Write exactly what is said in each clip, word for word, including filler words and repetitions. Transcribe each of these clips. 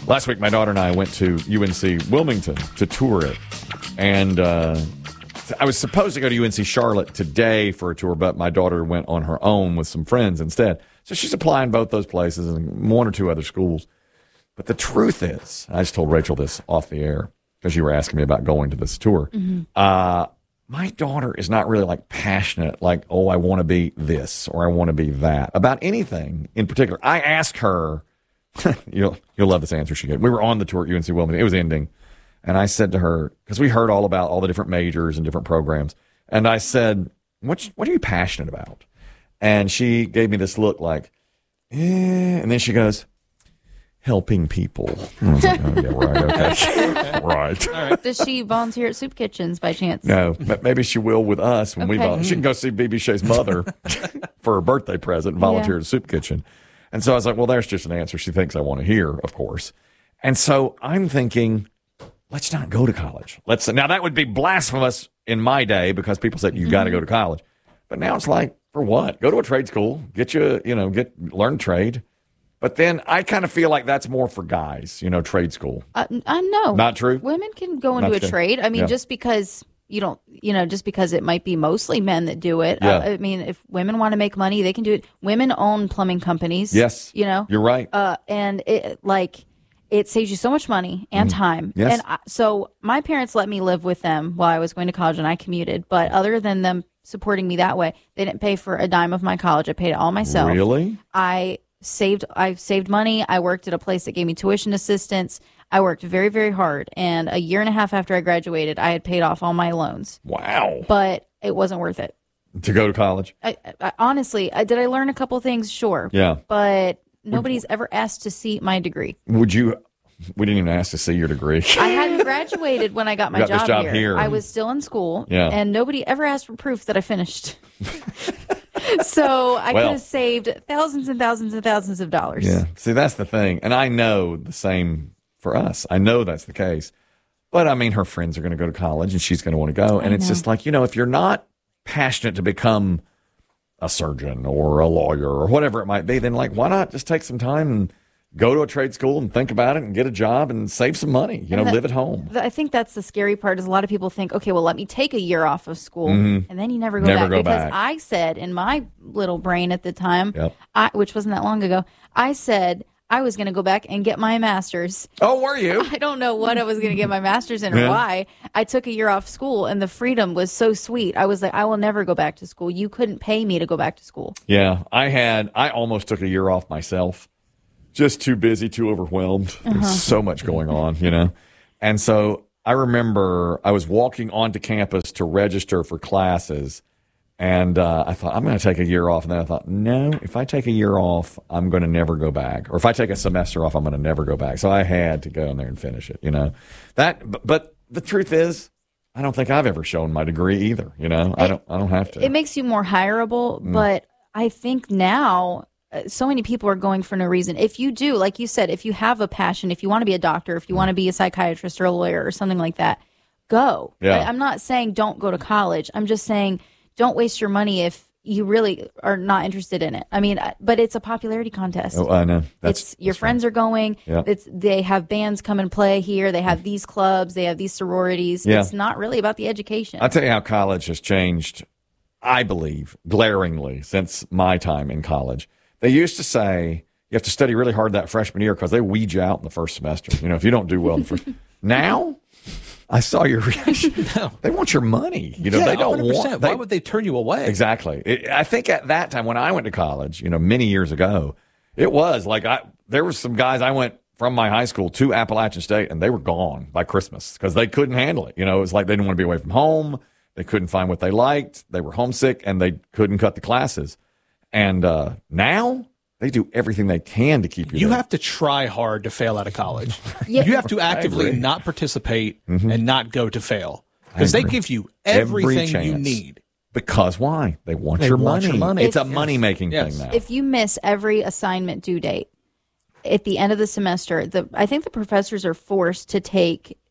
Last week, my daughter and I went to U N C Wilmington to tour it. And uh, I was supposed to go to U N C Charlotte today for a tour, but my daughter went on her own with some friends instead. So she's applying both those places and one or two other schools. But the truth is, I just told Rachel this off the air because you were asking me about going to this tour. Mm-hmm. Uh, my daughter is not really like passionate, like, oh, I want to be this or I want to be that about anything in particular. I asked her, you'll, you'll love this answer she gave. We were on the tour at U N C Wilmington. It was ending. And I said to her, because we heard all about all the different majors and different programs. And I said, what, what are you passionate about? And she gave me this look like, eh. And then she goes, helping people. And I was like, oh, yeah, right, okay. right. All right. Does she volunteer at soup kitchens by chance? No, but maybe she will with us when okay. we volunteer. She can go see B B Shay's mother for her birthday present and volunteer yeah. at a soup kitchen. And so I was like, well, there's just an answer she thinks I want to hear, of course. And so I'm thinking, let's not go to college. Let's now that would be blasphemous in my day because people said you mm-hmm. got to go to college. But now it's like, for what? Go to a trade school, get you, you know, get learn trade. But then I kind of feel like that's more for guys, you know, trade school. Uh, I know. Not true? Women can go into Not a true. trade. I mean, yeah. just because you don't, you know, just because it might be mostly men that do it. Yeah. Uh, I mean, if women want to make money, they can do it. Women own plumbing companies. Yes. You know? You're right. Uh, and it, like, it saves you so much money and mm. time. Yes. And I, so my parents let me live with them while I was going to college and I commuted. But other than them supporting me that way, they didn't pay for a dime of my college. I paid it all myself. Really? I saved I saved money. I worked at a place that gave me tuition assistance. I worked very, very hard. And a year and a half after I graduated, I had paid off all my loans. Wow. But it wasn't worth it. To go to college? I, I, honestly, I, did I learn a couple things? Sure. Yeah. But nobody's ever asked to see my degree. Would you? We didn't even ask to see your degree. I hadn't graduated when I got my got job, this job here. here. I was still in school. Yeah. And nobody ever asked for proof that I finished. So I well, could have saved thousands and thousands and thousands of dollars. Yeah. See, that's the thing. And I know the same for us. I know that's the case. But, I mean, her friends are going to go to college, and she's going to want to go. And I it's know. just like, you know, if you're not passionate to become a surgeon or a lawyer or whatever it might be, then, like, why not just take some time and go to a trade school and think about it and get a job and save some money, you know, that, live at home. I think that's the scary part is a lot of people think, okay, well, let me take a year off of school mm-hmm. and then you never go never back. Go because back. I said in my little brain at the time, yep. I, which wasn't that long ago, I said I was going to go back and get my master's. Oh, were you? I don't know what I was going to get my master's in or yeah. why. I took a year off school and the freedom was so sweet. I was like, I will never go back to school. You couldn't pay me to go back to school. Yeah, I had, I almost took a year off myself. Just too busy, too overwhelmed. Uh-huh. There's so much going on, you know. And so I remember I was walking onto campus to register for classes, and uh, I thought, I'm going to take a year off. And then I thought, no, if I take a year off, I'm going to never go back. Or if I take a semester off, I'm going to never go back. So I had to go in there and finish it, you know. That, but, but the truth is, I don't think I've ever shown my degree either, you know. I don't, I don't have to. It makes you more hireable, mm. but I think now so many people are going for no reason. If you do, like you said, if you have a passion, if you want to be a doctor, if you want to be a psychiatrist or a lawyer or something like that, go. Yeah. I, I'm not saying don't go to college. I'm just saying don't waste your money if you really are not interested in it. I mean, but it's a popularity contest. Oh, I know. That's, it's your that's friends right. are going. Yeah. It's they have bands come and play here. They have these clubs. They have these sororities. Yeah. It's not really about the education. I'll tell you how college has changed, I believe, glaringly since my time in college. They used to say you have to study really hard that freshman year because they weed you out in the first semester. You know, if you don't do well in the first. Now, I saw your reaction. No. They want your money. You know, yeah, they don't one hundred percent. want. They, Why would they turn you away? Exactly. It, I think at that time when I went to college, you know, many years ago, it was like I there were some guys I went from my high school to Appalachian State, and they were gone by Christmas because they couldn't handle it. You know, it was like they didn't want to be away from home. They couldn't find what they liked. They were homesick, and they couldn't cut the classes. And uh, now they do everything they can to keep you You there. have to try hard to fail out of college. Yeah. You have to actively agree. not participate Mhm. and not go to fail. Because they give you Every everything chance. you need. Because why? They want They your want money. your money. It's a Yes. money-making Yes. thing now. If you miss every assignment due date at the end of the semester, the I think the professors are forced to take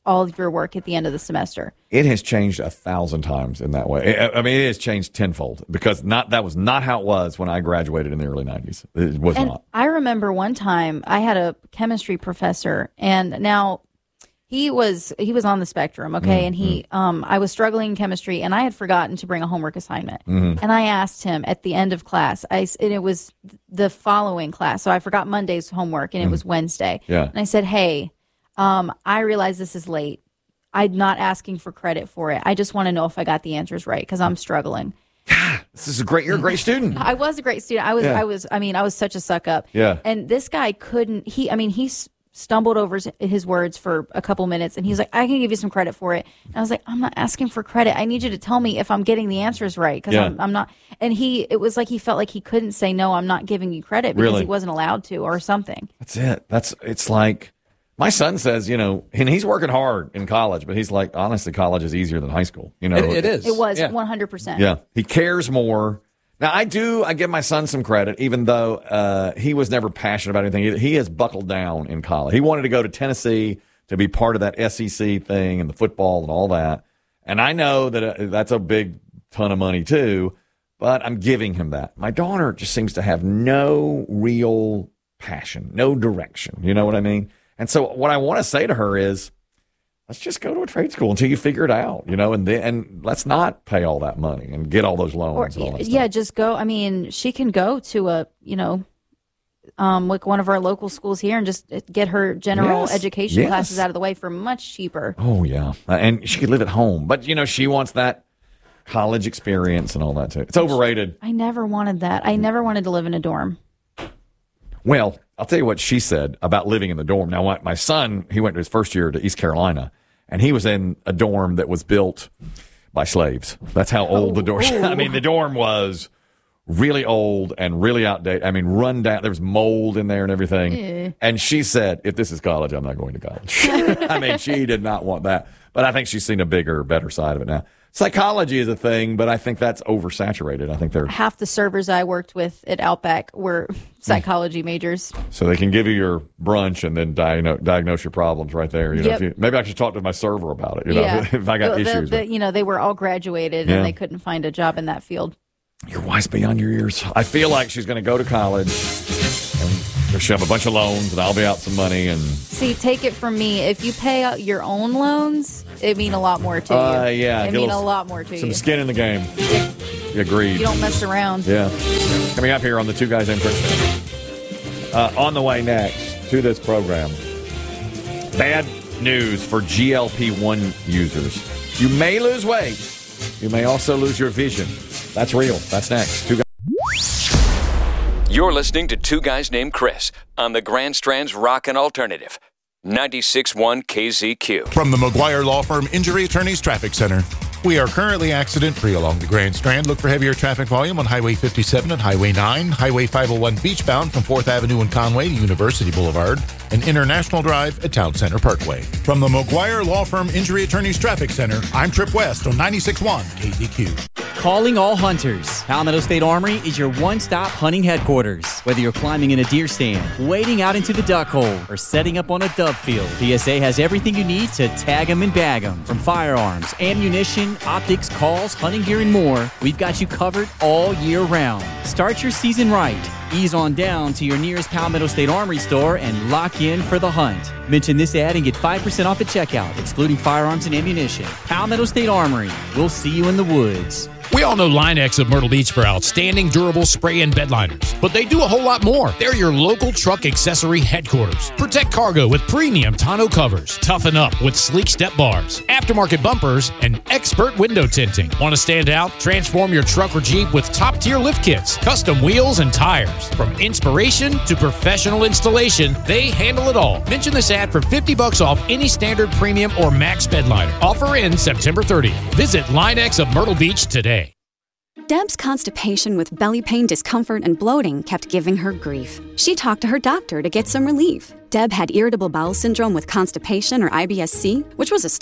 all of your work at the end of the semester. It has changed a thousand times in that way. I I mean, it has changed tenfold because not that was not how it was when I graduated in the early nineties. It was And not. I remember one time I had a chemistry professor, and now he was he was on the spectrum, okay, Mm-hmm. and he um I was struggling in chemistry, and I had forgotten to bring a homework assignment, Mm-hmm. and I asked him at the end of class. I s- and it was the following class, so I forgot Monday's homework, and it was Wednesday. Yeah. And I said, "Hey, um, I realize this is late. I'm not asking for credit for it. I just want to know if I got the answers right because I'm struggling." This is a great. You're a great student. I was a great student. I was, Yeah. I was, I mean, I was such a suck up. Yeah. And this guy couldn't, he, I mean, he s- stumbled over his- his words for a couple minutes, and he's like, I can give you some credit for it. And I was like, I'm not asking for credit. I need you to tell me if I'm getting the answers right. Cause Yeah. I'm, I'm not. And he, it was like, he felt like he couldn't say, no, I'm not giving you credit because Really? he wasn't allowed to or something. That's it. That's it's like my son says, you know, and he's working hard in college, but he's like, honestly, college is easier than high school. You know, It, it is. It was Yeah. one hundred percent. Yeah, he cares more. Now, I do. I give my son some credit, even though uh, he was never passionate about anything. He, he has buckled down in college. He wanted to go to Tennessee to be part of that S E C thing and the football and all that. And I know that uh, that's a big ton of money too, but I'm giving him that. My daughter just seems to have no real passion, no direction. You know what I mean? And so what I want to say to her is, let's just go to a trade school until you figure it out, you know, and then and let's not pay all that money and get all those loans Or, and all that yeah, stuff. just go. I mean, she can go to a, you know, um, like one of our local schools here and just get her general Yes, education yes. classes out of the way for much cheaper. Oh yeah, Uh, and she could live at home, but you know she wants that college experience and all that too. It's overrated. I never wanted that. I never wanted to live in a dorm. Well, I'll tell you what she said about living in the dorm. Now, my, my son, he went to his first year to East Carolina, and he was in a dorm that was built by slaves. That's how old the dorm. I mean, the dorm was really old and really outdated. I mean, run down. There was mold in there and everything. And she said, if this is college, I'm not going to college. I mean, she did not want that. But I think she's seen a bigger, better side of it now. Psychology is a thing, but I think that's oversaturated. I think they're Half the servers I worked with at Outback were psychology majors. so they can give you your brunch and then diagnose, diagnose your problems right there. You know, Yep. if you, maybe I should talk to my server about it. You know, Yeah. if I got The- the- issues. the- you know, they were all graduated Yeah. and they couldn't find a job in that field. You're wise beyond your years. I feel like she's going to go to college and she'll have a bunch of loans and I'll be out some money and See, take it from me. If you pay out your own loans, it mean a lot more to uh, you. yeah, it get mean little- a lot more to some you. skin in the game. Agreed. You don't mess around. Yeah. Coming up here on the Two Guys Named Chris. Uh, on the way next to this program, bad news for G L P one users. You may lose weight. You may also lose your vision. That's real. That's next. Two Guys. You're listening to Two Guys Named Chris on the Grand Strand's Rockin' Alternative, ninety-six point one K Z Q. From the McGuire Law Firm Injury Attorneys Traffic Center. We are currently accident-free along the Grand Strand. Look for heavier traffic volume on Highway fifty-seven and Highway nine, Highway five oh one beachbound from fourth Avenue and Conway to University Boulevard, and International Drive at Town Center Parkway. From the McGuire Law Firm Injury Attorneys Traffic Center, I'm Trip West on ninety-six point one K Z Q. Calling all hunters. Palmetto State Armory is your one-stop hunting headquarters. Whether you're climbing in a deer stand, wading out into the duck hole, or setting up on a dove field, P S A has everything you need to tag 'em and bag 'em. From firearms, ammunition, optics, calls, hunting gear, and more, we've got you covered all year round. Start your season right. Ease on down to your nearest Palmetto State Armory store and lock in for the hunt. Mention this ad and get five percent off at checkout, excluding firearms and ammunition. Palmetto State Armory. We'll see you in the woods. We all know Line-X of Myrtle Beach for outstanding durable spray and bed liners, but they do a whole lot more. They're your local truck accessory headquarters. Protect cargo with premium tonneau covers, toughen up with sleek step bars, aftermarket bumpers, and expert window tinting. Want to stand out? Transform your truck or Jeep with top-tier lift kits, custom wheels, and tires. From inspiration to professional installation, they handle it all. Mention this ad for fifty bucks off any standard premium or max bed liner. Offer ends September thirtieth. Visit Line-X of Myrtle Beach today. Deb's constipation with belly pain, discomfort, and bloating kept giving her grief. She talked to her doctor to get some relief. Deb had irritable bowel syndrome with constipation or I B S C, which was a start.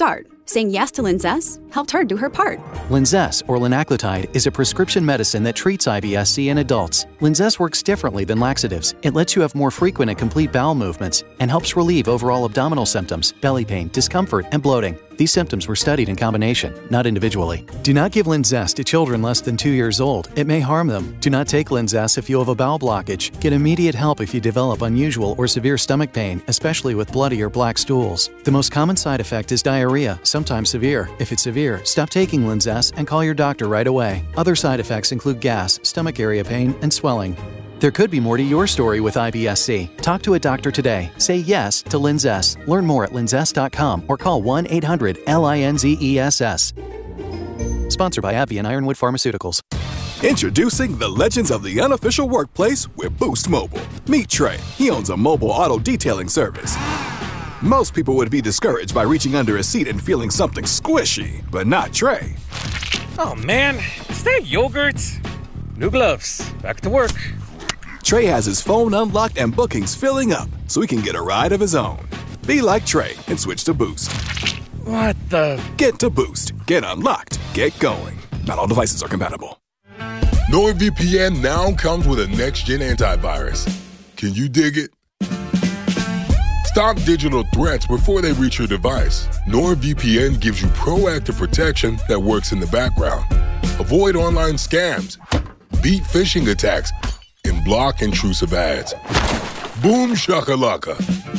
Saying yes to Linzess helped her do her part. Linzess, or linaclotide, is a prescription medicine that treats I B S C in adults. Linzess works differently than laxatives. It lets you have more frequent and complete bowel movements and helps relieve overall abdominal symptoms, belly pain, discomfort, and bloating. These symptoms were studied in combination, not individually. Do not give Linzess to children less than two years old. It may harm them. Do not take Linzess if you have a bowel blockage. Get immediate help if you develop unusual or severe stomach pain, especially with bloody or black stools. The most common side effect is diarrhea, sometimes severe. If it's severe, stop taking Linzess and call your doctor right away. Other side effects include gas, stomach area pain, and swelling. There could be more to your story with I B S C. Talk to a doctor today. Say yes to Linzess. Learn more at linzess dot com or call one eight hundred L I N Z E S S. Sponsored by AbbVie and Ironwood Pharmaceuticals. Introducing the legends of the unofficial workplace with Boost Mobile. Meet Trey. He owns a mobile auto detailing service. Most people would be discouraged by reaching under a seat and feeling something squishy, but not Trey. Oh man, is that yogurt? New gloves. Back to work. Trey has his phone unlocked and bookings filling up, so he can get a ride of his own. Be like Trey and switch to Boost. What the? Get to Boost. Get unlocked. Get going. Not all devices are compatible. NordVPN now comes with a next-gen antivirus. Can you dig it? Stop digital threats before they reach your device. NordVPN gives you proactive protection that works in the background. Avoid online scams, beat phishing attacks, and block intrusive ads. Boom shakalaka.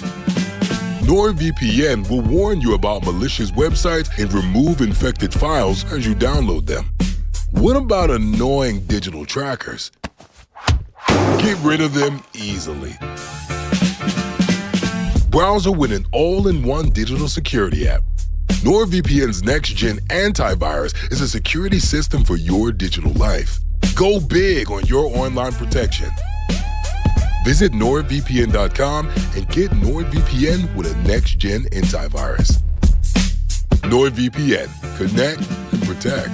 NordVPN will warn you about malicious websites and remove infected files as you download them. What about annoying digital trackers? Get rid of them easily. Browser with an all-in-one digital security app. NordVPN's next-gen antivirus is a security system for your digital life. Go big on your online protection. Visit nord V P N dot com and get NordVPN with a next-gen antivirus. NordVPN. Connect and protect.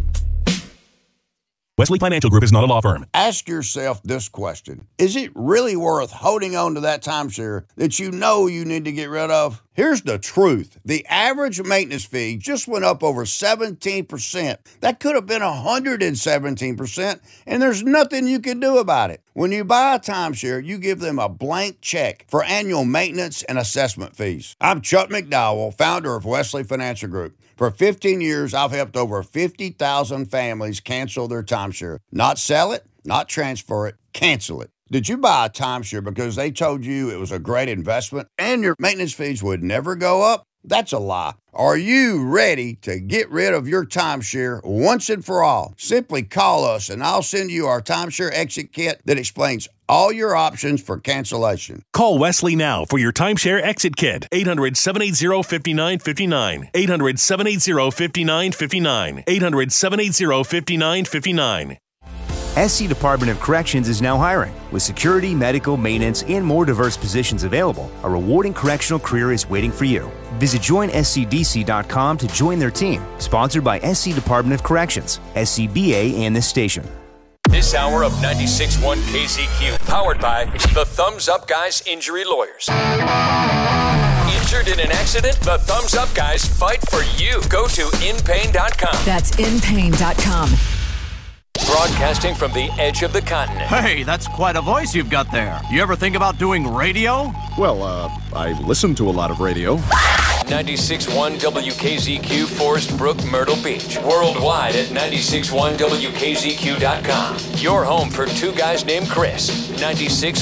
Wesley Financial Group is not a law firm. Ask yourself this question. Is it really worth holding on to that timeshare that you know you need to get rid of? Here's the truth. The average maintenance fee just went up over seventeen percent. That could have been one hundred seventeen percent, and there's nothing you can do about it. When you buy a timeshare, you give them a blank check for annual maintenance and assessment fees. I'm Chuck McDowell, founder of Wesley Financial Group. For fifteen years, I've helped over fifty thousand families cancel their timeshare. Not sell it, not transfer it, cancel it. Did you buy a timeshare because they told you it was a great investment and your maintenance fees would never go up? That's a lie. Are you ready to get rid of your timeshare once and for all? Simply call us and I'll send you our timeshare exit kit that explains all your options for cancellation. Call Wesley now for your timeshare exit kit. eight hundred, seven eight zero, five nine five nine. eight hundred, seven eight zero, five nine five nine. eight hundred, seven eight zero, five nine five nine. S C Department of Corrections is now hiring. With security, medical, maintenance, and more diverse positions available, a rewarding correctional career is waiting for you. Visit join S C D C dot com to join their team. Sponsored by S C Department of Corrections, S C B A, and this station. This hour of ninety-six point one K Z Q, powered by the Thumbs Up Guys Injury Lawyers. Injured in an accident? The Thumbs Up Guys fight for you. Go to in pain dot com. That's in pain dot com. Broadcasting from the edge of the continent. Hey, that's quite a voice you've got there. You ever think about doing radio? Well, uh, I listen to a lot of radio. ninety-six point one W K Z Q, Forest Brook, Myrtle Beach. Worldwide at ninety-six point one W K Z Q dot com. Your home for two guys named Chris. ninety-six